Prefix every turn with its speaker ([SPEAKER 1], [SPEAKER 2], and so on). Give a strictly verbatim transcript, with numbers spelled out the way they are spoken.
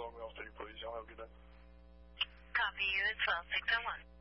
[SPEAKER 1] Romeo City, please. Y'all have a good day.
[SPEAKER 2] Copy you at twelve six oh one.